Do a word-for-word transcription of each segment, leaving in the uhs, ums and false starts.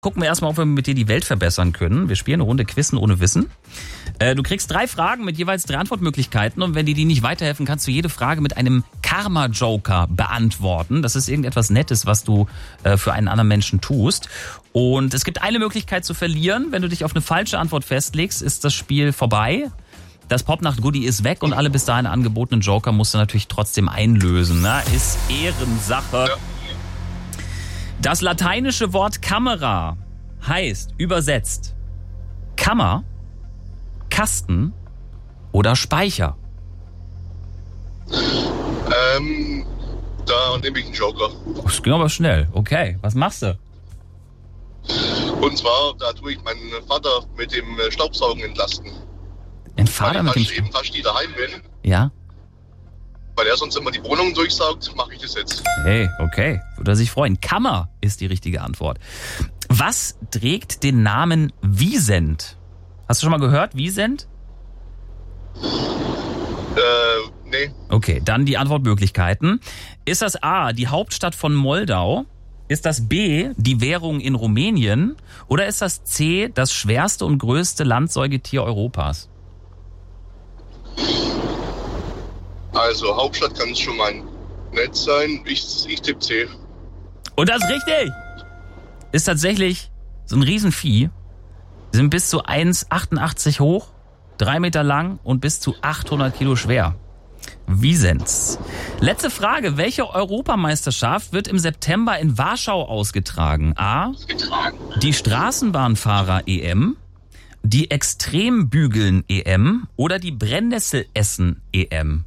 Gucken wir erstmal, ob wir mit dir die Welt verbessern können. Wir spielen eine Runde Quizzen ohne Wissen. Äh, du kriegst drei Fragen mit jeweils drei Antwortmöglichkeiten und wenn dir die nicht weiterhelfen, kannst du jede Frage mit einem Karma-Joker beantworten. Das ist irgendetwas Nettes, was du äh, für einen anderen Menschen tust. Und es gibt eine Möglichkeit zu verlieren. Wenn du dich auf eine falsche Antwort festlegst, ist das Spiel vorbei. Das Popnacht-Goodie ist weg und alle bis dahin angebotenen Joker musst du natürlich trotzdem einlösen. Ne? Ist Ehrensache. Ja. Das lateinische Wort Kamera heißt übersetzt Kammer, Kasten oder Speicher. Ähm, da nehme ich einen Joker. Das ging aber schnell. Okay, was machst du? Und zwar, da tue ich meinen Vater mit dem Staubsaugen entlasten. Ein Vater mit dem Staubsaugen? Weil ich eben fast nie daheim bin. Ja. Weil er sonst immer die Wohnung durchsaugt, mache ich das jetzt. Hey, okay. Würde er sich freuen. Kammer ist die richtige Antwort. Was trägt den Namen Wiesent? Hast du schon mal gehört, Wiesent? Äh, nee. Okay, dann die Antwortmöglichkeiten. Ist das A, die Hauptstadt von Moldau? Ist das B, die Währung in Rumänien? Oder ist das C, das schwerste und größte Landsäugetier Europas? Also, Hauptstadt kann es schon mal nett sein. Ich, ich tippe C. Und das ist richtig! Ist tatsächlich so ein Riesenvieh. Die sind bis zu eins Komma achtundachtzig hoch, drei Meter lang und bis zu achthundert Kilo schwer. Wiesens. Letzte Frage. Welche Europameisterschaft wird im September in Warschau ausgetragen? A. Die Straßenbahnfahrer-E M, die Extrembügeln-E M oder die Brennnessel-Essen-E M?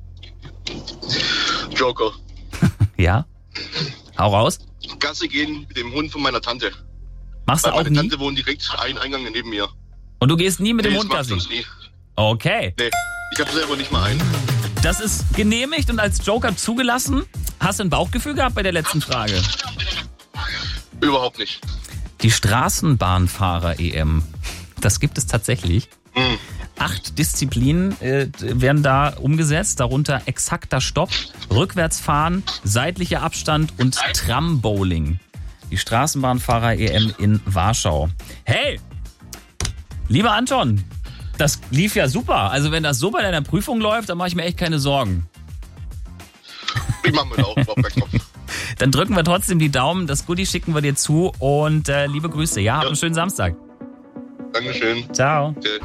Joker. Ja? Hau raus. Gasse gehen mit dem Hund von meiner Tante. Machst du Weil auch meine nie? Tante wohnt direkt einen Eingang neben mir. Und du gehst nie mit nee, dem Hund das macht Gassi? sonst nie. Okay. Nee, ich habe selber nicht mal einen. Das ist genehmigt und als Joker zugelassen. Hast du ein Bauchgefühl gehabt bei der letzten Frage? Überhaupt nicht. Die Straßenbahnfahrer-E M. Das gibt es tatsächlich. Hm. Acht Disziplinen äh, werden da umgesetzt, darunter exakter Stopp, Rückwärtsfahren, seitlicher Abstand und Trambowling. Die Straßenbahnfahrer-E M in Warschau. Hey, lieber Anton, das lief ja super. Also wenn das so bei deiner Prüfung läuft, dann mache ich mir echt keine Sorgen. Ich mache mir da auch überhaupt keinen Kopf. Dann drücken wir trotzdem die Daumen, das Goodie schicken wir dir zu und äh, liebe Grüße. Ja, habt ja. einen schönen Samstag. Dankeschön. Ciao. Okay.